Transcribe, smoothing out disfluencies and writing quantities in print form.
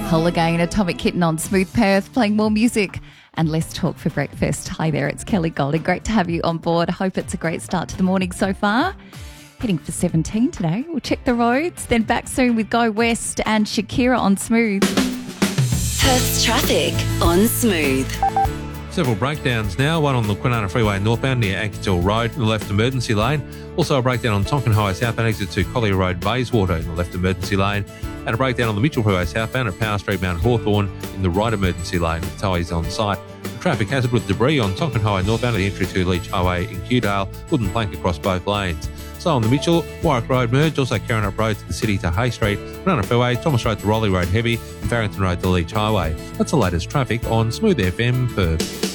Holiday and Atomic Kitten on Smooth Perth, playing more music and less talk for breakfast. Hi there, it's Kelly Golding. Great to have you on board. I hope it's a great start to the morning so far. Heading for 17 today. We'll check the roads, then back soon with Go West and Shakira on Smooth. Perth's traffic on Smooth. Several breakdowns now, one on the Kwinana Freeway northbound near Ankershill Road in the left emergency lane. Also a breakdown on Tonkin Highway southbound exit to Collier Road, Bayswater in the left emergency lane. And a breakdown on the Mitchell Freeway southbound at Power Street, Mount Hawthorn in the right emergency lane with towies on site. A traffic hazard with debris on Tonkin Highway northbound at the entry to Leach Highway in Kewdale, wooden plank across both lanes. So on the Mitchell, Warwick Road merge, also Carron Road to the city to Hay Street, Kwinana Freeway, Thomas Road to Raleigh Road heavy, and Farrington Road to Leach Highway. That's the latest traffic on Smooth FM Perth.